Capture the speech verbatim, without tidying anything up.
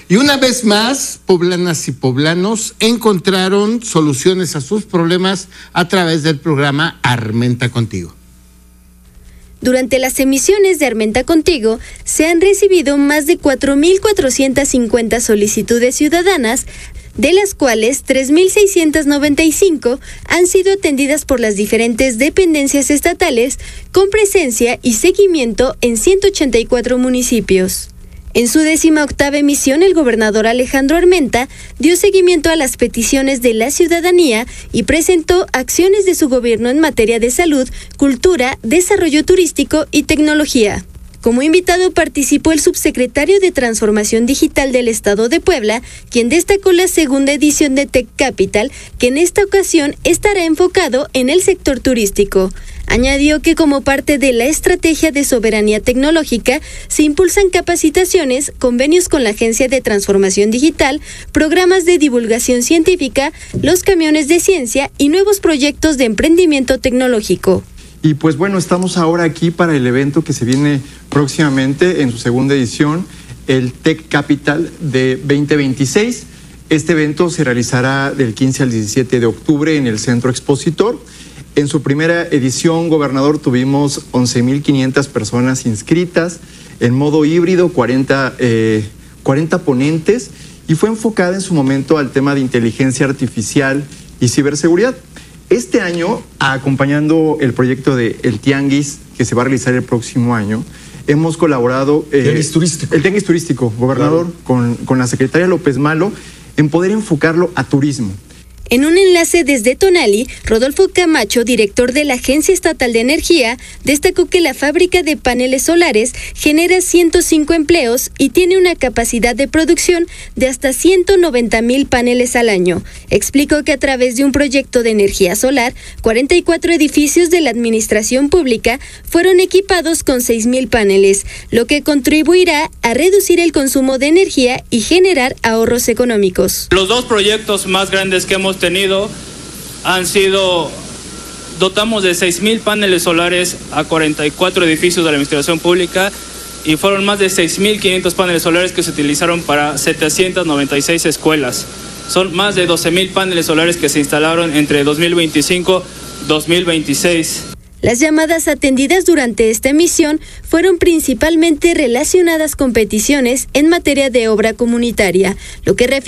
Y una vez más, poblanas y poblanos encontraron soluciones a sus problemas a través del programa Armenta Contigo. Durante las emisiones de Armenta Contigo se han recibido más de cuatro mil cuatrocientas cincuenta solicitudes ciudadanas, de las cuales tres mil seiscientas noventa y cinco han sido atendidas por las diferentes dependencias estatales con presencia y seguimiento en ciento ochenta y cuatro municipios. En su décima octava emisión, el gobernador Alejandro Armenta dio seguimiento a las peticiones de la ciudadanía y presentó acciones de su gobierno en materia de salud, cultura, desarrollo turístico y tecnología. Como invitado participó el subsecretario de Transformación Digital del Estado de Puebla, quien destacó la segunda edición de Tech Capital, que en esta ocasión estará enfocado en el sector turístico. Añadió que como parte de la estrategia de soberanía tecnológica, se impulsan capacitaciones, convenios con la Agencia de Transformación Digital, programas de divulgación científica, los camiones de ciencia y nuevos proyectos de emprendimiento tecnológico. Y pues bueno, estamos ahora aquí para el evento que se viene próximamente en su segunda edición, el Tech Capital de veinte veintiséis. Este evento se realizará del quince al diecisiete de octubre en el Centro Expositor. En su primera edición, gobernador, tuvimos once mil quinientas personas inscritas en modo híbrido, cuarenta, eh, cuarenta ponentes, y fue enfocada en su momento al tema de inteligencia artificial y ciberseguridad. Este año, acompañando el proyecto de El Tianguis, que se va a realizar el próximo año, hemos colaborado... Eh, Tianguis turístico. El Tianguis turístico, gobernador, claro. con, con la secretaria López Malo, en poder enfocarlo a turismo. En un enlace desde Tonali, Rodolfo Camacho, director de la Agencia Estatal de Energía, destacó que la fábrica de paneles solares genera ciento cinco empleos y tiene una capacidad de producción de hasta ciento noventa mil paneles al año. Explicó que a través de un proyecto de energía solar, cuarenta y cuatro edificios de la administración pública fueron equipados con seis mil paneles, lo que contribuirá a reducir el consumo de energía y generar ahorros económicos. Los dos proyectos más grandes que hemos tenido han sido, dotamos de seis mil paneles solares a cuarenta y cuatro edificios de la administración pública y fueron más de seis mil quinientos paneles solares que se utilizaron para setecientas noventa y seis escuelas. Son más de doce mil paneles solares que se instalaron entre dos mil veinticinco y dos mil veintiséis. Las llamadas atendidas durante esta emisión fueron principalmente relacionadas con peticiones en materia de obra comunitaria, lo que refiere